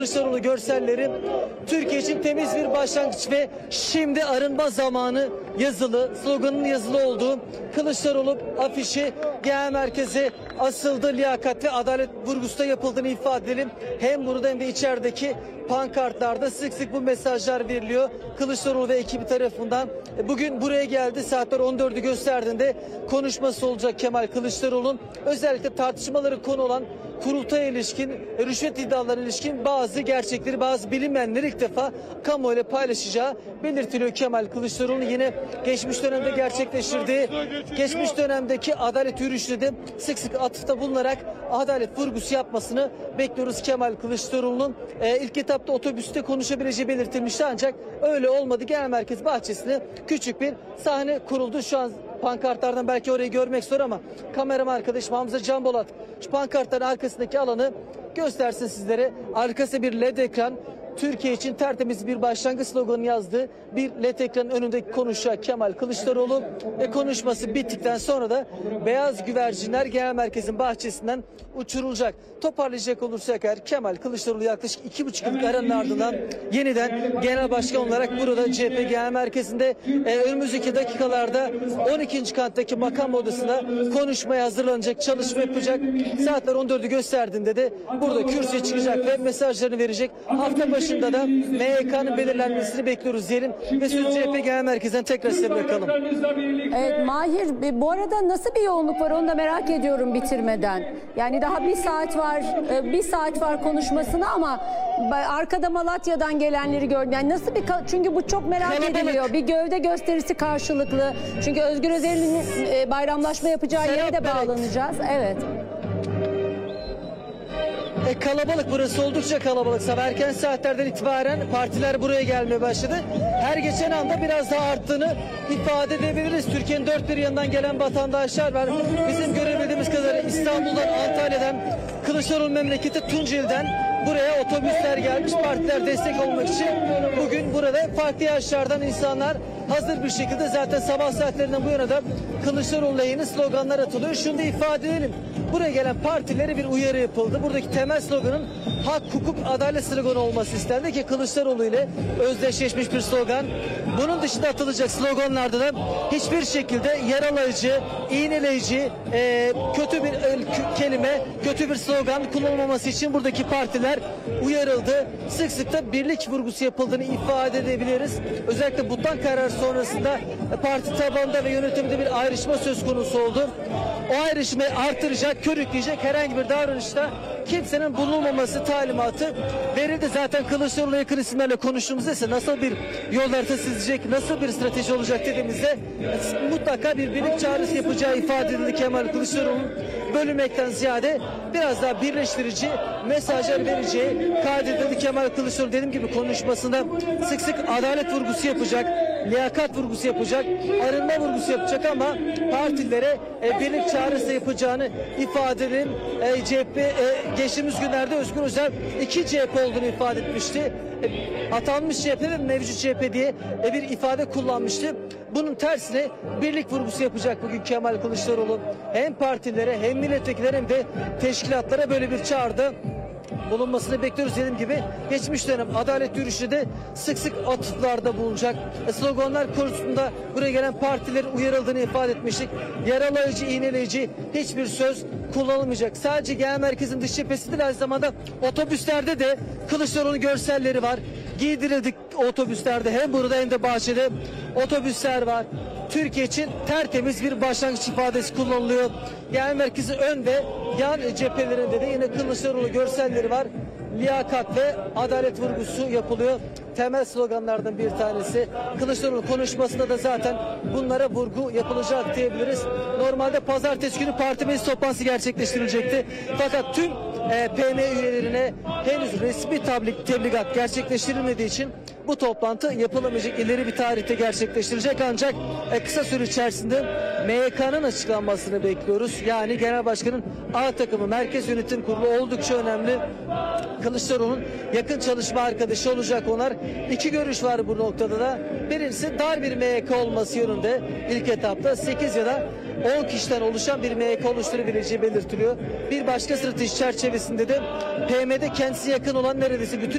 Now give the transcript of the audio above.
Kılıçdaroğlu görselleri Türkiye için temiz bir başlangıç ve şimdi arınma zamanı yazılı, sloganın yazılı olduğu Kılıçdaroğlu afişi genel merkeze asıldı. Liyakat ve adalet vurgusu da yapıldığını ifade edelim. Hem burada hem de içerideki pankartlarda sık sık bu mesajlar veriliyor. Kılıçdaroğlu ve ekibi tarafından bugün buraya geldi. Saatler 14'ü gösterdiğinde konuşması olacak Kemal Kılıçdaroğlu'nun. Özellikle tartışmaları konu olan kurultaya ilişkin, rüşvet iddialarına ilişkin bazı gerçekleri, bazı bilinmeyenleri ilk defa kamuoyuyla paylaşacağı belirtiliyor Kemal Kılıçdaroğlu. Yine geçmiş dönemde gerçekleştirdiği, geçmiş dönemdeki adalet yürüyüşüne de sık sık atıfta bulunarak adalet vurgusu yapmasını bekliyoruz Kemal Kılıçdaroğlu'nun. İlk etapta otobüste konuşabileceği belirtilmişti ancak öyle olmadı. Genel merkez bahçesine küçük bir sahne kuruldu. Şu an pankartlardan belki orayı görmek zor ama kameraman arkadaşım Hamza Can Bolat şu pankartların arkasındaki alanı göstersin sizlere. Arkası bir led ekran. Türkiye için tertemiz bir başlangıç sloganı yazdığı bir led ekranın önünde konuşacak Kemal Kılıçdaroğlu ve konuşması bittikten sonra da beyaz güvercinler genel merkezin bahçesinden uçurulacak. Toparlayacak olursak eğer Kemal Kılıçdaroğlu yaklaşık 2,5 yıllık aranın ardından yeniden genel başkan olarak burada CHP genel merkezinde önümüzdeki dakikalarda 12. kattaki makam odasında konuşmaya hazırlanacak, çalışma yapacak. Saatler 14'ü gösterdiğinde de burada kürsüye çıkacak ve mesajlarını verecek. Hafta başında da MYK'nın belirlenmesini bekliyoruz diyelim ve söz CHP Genel Merkezi'nden tekrar size bırakalım. Evet Mahir, bu arada nasıl bir yoğunluk var onu da merak ediyorum bitirmeden. Yani daha bir saat var konuşmasına ama arkada Malatya'dan gelenleri gördüm. Yani nasıl bir, çünkü bu çok merak ediliyor. Bir gövde gösterisi karşılıklı. Çünkü Özgür Özel'in bayramlaşma yapacağı yere de bağlanacağız. Evet. Kalabalık, burası oldukça kalabalık. Sabah erken saatlerden itibaren partiler buraya gelmeye başladı. Her geçen anda biraz daha arttığını ifade edebiliriz. Türkiye'nin dört bir yanından gelen vatandaşlar var. Bizim görebildiğimiz kadarıyla İstanbul'dan, Antalya'dan, Kılıçdaroğlu memleketi Tunceli'den buraya otobüsler gelmiş, partiler destek olmak için. Bugün burada farklı yaşlardan insanlar hazır bir şekilde zaten sabah saatlerinden bu yana da Kılıçdaroğlu lehine sloganlar atılıyor. Şunu da ifade edelim. Buraya gelen partilere bir uyarı yapıldı. Buradaki temel sloganın hak, hukuk, adalet sloganı olması istendi ki Kılıçdaroğlu ile özdeşleşmiş bir slogan. Bunun dışında atılacak sloganlarda da hiçbir şekilde yaralayıcı, iğneleyici, kötü bir kelime, kötü bir slogan kullanılmaması için buradaki partiler uyarıldı. Sık sık da birlik vurgusu yapıldığını ifade edebiliriz. Özellikle Butlan kararı sonrasında parti tabanında ve yönetimde bir ayrışma söz konusu oldu. O ayrışmayı artıracak, körükleyecek herhangi bir davranışta kimsenin bulunmaması talimatı verildi. Zaten Kılıçdaroğlu'na yakın isimlerle konuştuğumuzda ise nasıl bir yol haritası çizecek, nasıl bir strateji olacak dediğimizde mutlaka bir birlik çağrısı yapacağı ifade edildi Kemal Kılıçdaroğlu'nun. Bölünmekten ziyade biraz daha birleştirici mesajlar vereceği kaydedildi. Kemal Kılıçdaroğlu dediğim gibi konuşmasında sık sık adalet vurgusu yapacak, liyakat vurgusu yapacak, arınma vurgusu yapacak ama partilere birlik çağrısı yapacağını ifade edelim. CHP geçtiğimiz günlerde Özgür Özel 2 CHP olduğunu ifade etmişti. Atanmış CHP ve mevcut CHP diye bir ifade kullanmıştı. Bunun tersine birlik vurgusu yapacak bugün Kemal Kılıçdaroğlu. Hem partilere hem milletvekillerine hem de teşkilatlara böyle bir çağrıda bulunmasını bekliyoruz. Dediğim gibi geçmiş dönem adalet yürüyüşü de sık sık atıflarda bulunacak. Sloganlar konusunda buraya gelen partilerin uyarıldığını ifade etmiştik. Yaralayıcı, iğneleyici hiçbir söz kullanılmayacak. Sadece genel merkezin dış cephesi değil, aynı zamanda otobüslerde de Kılıçdaroğlu görselleri var. Giydirildik otobüslerde, hem burada hem de bahçede otobüsler var. Türkiye için tertemiz bir başlangıç ifadesi kullanılıyor. Genel merkezin ön ve yan cephelerinde de yine Kılıçdaroğlu görselleri var. Liyakat ve adalet vurgusu yapılıyor. Temel sloganlardan bir tanesi. Kılıçdaroğlu konuşmasında da zaten bunlara vurgu yapılacak diyebiliriz. Normalde pazartesi günü parti meclis toplantısı gerçekleştirilecekti. Fakat tüm PM üyelerine henüz resmi tebligat gerçekleştirilmediği için bu toplantı yapılamayacak, ileri bir tarihte gerçekleştirilecek ancak kısa süre içerisinde MYK'nın açıklanmasını bekliyoruz. Yani Genel Başkan'ın A takımı Merkez Yönetim Kurulu oldukça önemli. Kılıçdaroğlu'nun yakın çalışma arkadaşı olacak onlar. 2 görüş var bu noktada da. Birincisi dar bir MYK olması yönünde ilk etapta 8 ya da 10 kişiden oluşan bir MYK oluşturabileceği belirtiliyor. Bir başka strateji çerçevesinde de PM'de kendisi yakın olan neredeyse bütün